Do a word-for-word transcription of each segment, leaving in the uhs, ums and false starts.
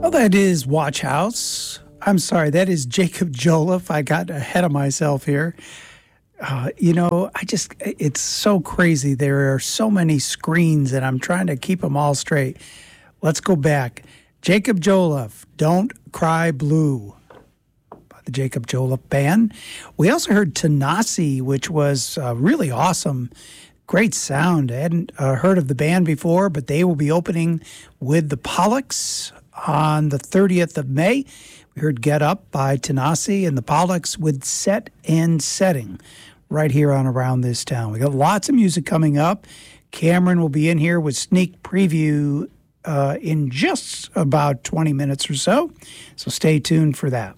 Well, that is Watch House. I'm sorry, that is Jacob Joliffe. I got ahead of myself here. Uh, you know, I just, it's so crazy. There are so many screens and I'm trying to keep them all straight. Let's go back. Jacob Joliffe, Don't Cry Blue, by the Jacob Joliffe Band. We also heard Tanasi, which was uh, really awesome. Great sound. I hadn't uh, heard of the band before, but they will be opening with the Pollux on the thirtieth of May. We heard Get Up by Tanasi and the Pollux with Set and Setting right here on Around This Town. We got lots of music coming up. Cameron will be in here with sneak preview uh, in just about twenty minutes or so. So stay tuned for that.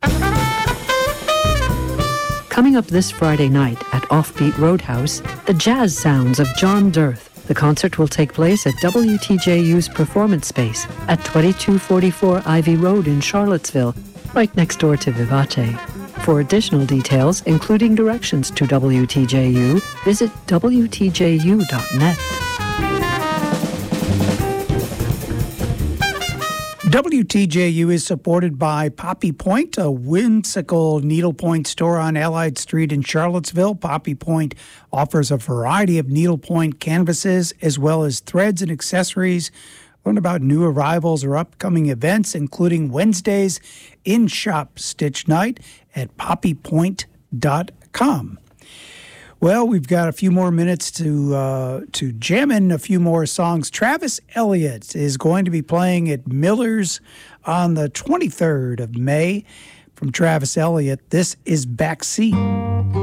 Coming up this Friday night at Offbeat Roadhouse, the jazz sounds of John Dirth. The concert will take place at W T J U's Performance Space at twenty-two forty-four Ivy Road in Charlottesville, right next door to Vivace. For additional details, including directions to W T J U, visit W T J U dot net. W T J U is supported by Poppy Point, a whimsical needlepoint store on Allied Street in Charlottesville. Poppy Point offers a variety of needlepoint canvases as well as threads and accessories. Learn about new arrivals or upcoming events, including Wednesday's in-shop stitch night at poppy point dot com. Well, we've got a few more minutes to uh, to jam in a few more songs. Travis Elliott is going to be playing at Miller's on the twenty-third of May. From Travis Elliott, this is Backseat.